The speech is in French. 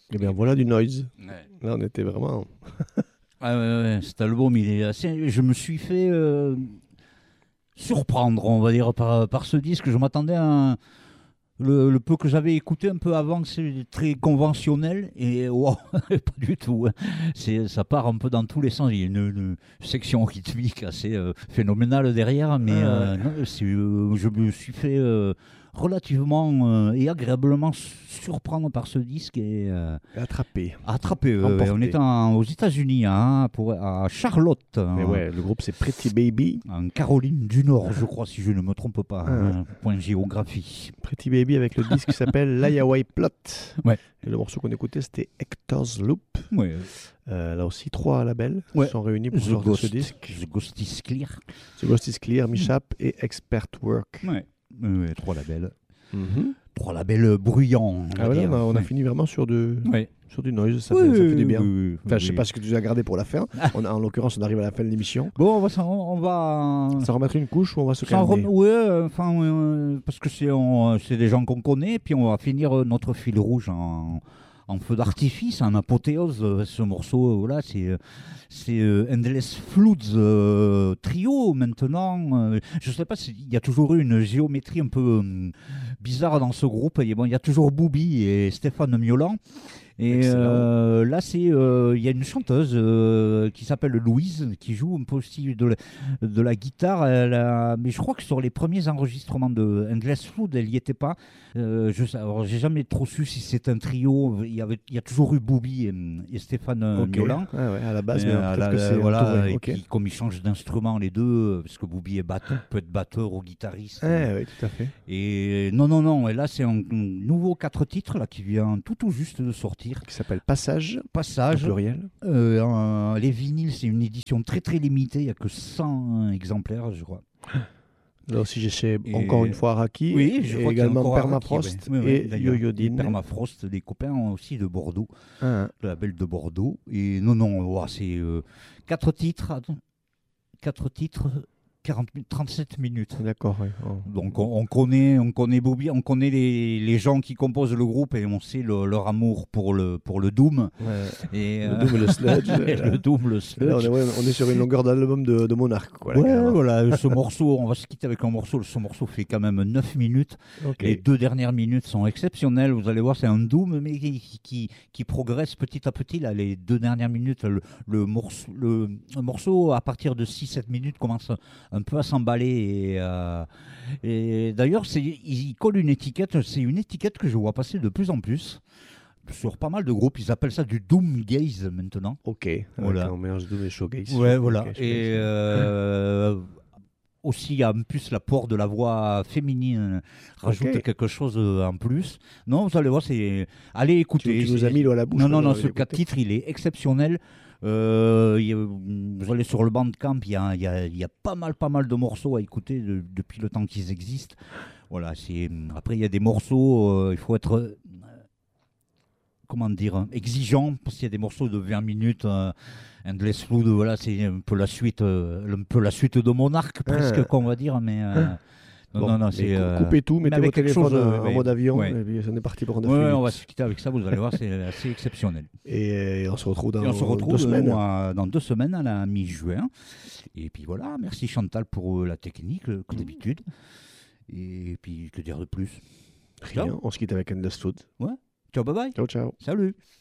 Eh bien, voilà du noise. Ouais. Là, on était vraiment... Ah ouais, cet album, il est assez. Je me suis fait surprendre, on va dire, par ce disque. Je m'attendais à le peu que j'avais écouté un peu avant, c'est très conventionnel et wow, pas du tout. Hein. Ça part un peu dans tous les sens. Il y a une section rythmique assez phénoménale derrière, mais non, je me suis fait relativement et agréablement surprendre par ce disque et Attrapé. attrapé. Emporté. On était aux États-Unis, hein, à Charlotte, Mais ouais, le groupe, c'est Pretty Baby. en Caroline du Nord, je crois, si je ne me trompe pas. Hein, point géographie. Pretty Baby avec le disque qui s'appelle Layaway Plot. Ouais. Et le morceau qu'on écoutait, c'était Hector's Loop. Ouais. Là aussi, 3 labels Ouais. sont réunis pour The sortir Ghost, ce disque. The Ghost is Clear. The Ghost is Clear, Mishap et Expert Work. Ouais. 3 labels. Mhm. 3 labels bruyants. Ah voilà, dire. on a Ouais. fini vraiment sur du noise, ça, Oui, fait, ça fait du bien. oui, Enfin, je oui. sais pas ce que tu as gardé pour la fin. En l'occurrence, on arrive à la fin de l'émission. Bon, on va Ça remettre une couche ou on va se s'en calmer parce que c'est des gens qu'on connaît, puis on va finir notre fil rouge en feu d'artifice, en apothéose. Ce morceau, là, c'est Endless Floods trio maintenant. Je sais pas s'il y a toujours eu une géométrie un peu bizarre dans ce groupe. Il y a toujours Booby et Stéphane Miolan. Et là, il y a une chanteuse qui s'appelle Louise, qui joue un peu aussi de la guitare. Mais je crois que sur les premiers enregistrements de Endless Flood, elle n'y était pas. Alors, j'ai jamais trop su si c'est un trio. Il y a toujours eu Booby et Stéphane Miolan. Ah ouais, à la base, mais À peut-être que c'est voilà, entouré. et Ok. puis, comme ils changent d'instrument les deux, parce que Booby peut être batteur ou guitariste. Oui, tout à fait. Et non. Et là, c'est un nouveau 4 titres là, qui vient tout juste de sortir. Qui s'appelle Passage, au Passage. pluriel. Les vinyles, c'est une édition très très limitée. Il n'y a que 100 exemplaires, je crois. Là aussi, j'ai chez, Et- encore une fois, Araki. Oui, je et crois qu'il y a également encore Permafrost Araki, ouais. et D'ailleurs. Yo-Yo-Din. Et Permafrost, des copains aussi de Bordeaux, Ah, le label de Bordeaux. Et non, c'est 4 titres. 4 titres, 37 minutes. d'accord, oui. Oh. Donc on connaît Booby, on connaît les gens qui composent le groupe et on sait leur amour pour le Doom. Ouais. Et, Le Doom et le Sludge. et le Doom, le Là, Sludge. on est sur une longueur d'album de Monarch. Quoi, là, Ouais, carrément. voilà, ce morceau, on va se quitter avec un morceau. Ce morceau fait quand même 9 minutes. Ok. Les 2 dernières minutes sont exceptionnelles. Vous allez voir, c'est un Doom, mais qui progresse petit à petit. Là, les 2 dernières minutes, le morceau, à partir de 6-7 minutes, commence un peu à s'emballer. Et d'ailleurs, il colle une étiquette. C'est une étiquette que je vois passer de plus en plus. Sur pas mal de groupes, ils appellent ça du Doom Gaze maintenant. Ok. Voilà. Voilà. On mélange Doom et Showcase. Ouais, voilà. Showcase. Et aussi, en plus, l'apport de la voix féminine rajoute Ok. quelque chose en plus. Non, vous allez voir, allez écouter. Tu nous as mis l'eau à la bouche. Non, on va ce cas de l'écouter. titre, il est exceptionnel. Vous allez sur le Bandcamp, il y a pas mal de morceaux à écouter depuis le temps qu'ils existent. Voilà, après, il y a des morceaux, il faut être comment dire, exigeant, parce qu'il y a des morceaux de 20 minutes. Endless Flood, voilà, c'est un peu la suite de Monarch, presque, qu'on va dire, mais Bon, non, mais c'est coupez tout, mettez avec votre quelque téléphone chose, en mode avion, ouais. et puis on est parti pour 9 Ouais, minutes. on va se quitter avec ça, vous allez voir, c'est assez exceptionnel. Et on se retrouve dans Et on se 2 retrouve semaines. dans 2 semaines, à la mi-juin. Et puis voilà, merci Chantal pour la technique, comme d'habitude. Et puis, que dire de plus? Rien, on se quitte avec Endless Food. Ouais. Ciao, bye bye. Ciao, ciao. Salut.